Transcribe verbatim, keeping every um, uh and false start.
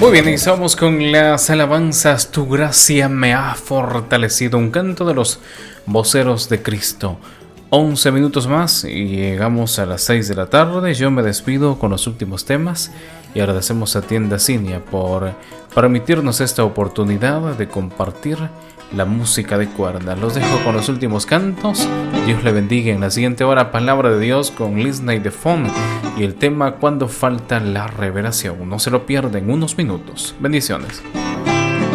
Muy bien, iniciamos con las alabanzas. Tu gracia me ha fortalecido. Un canto de los voceros de Cristo. once minutos más y llegamos a las seis de la tarde. Yo me despido con los últimos temas y agradecemos a Tienda Cinia por permitirnos esta oportunidad de compartir la música de cuerda. Los dejo con los últimos cantos. Dios le bendiga. En la siguiente hora, Palabra de Dios con Lisney de Fon y el tema Cuando falta la revelación. No se lo pierden, unos minutos. Bendiciones.